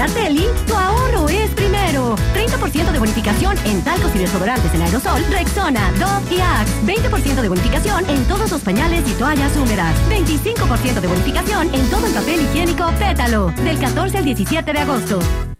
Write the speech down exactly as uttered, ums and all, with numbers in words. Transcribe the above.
Arteli, tu ahorro es primero. treinta por ciento de bonificación en talcos y desodorantes en aerosol, Rexona, Dove y Axe. veinte por ciento de bonificación en todos los pañales y toallas húmedas. veinticinco por ciento de bonificación en todo el papel higiénico Pétalo. Del catorce al diecisiete de agosto.